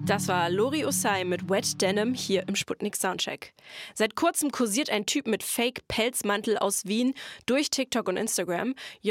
Das war Lori Osei mit Wet Denim hier im Sputnik Soundcheck. Seit kurzem kursiert ein Typ mit Fake-Pelzmantel aus Wien durch TikTok und Instagram.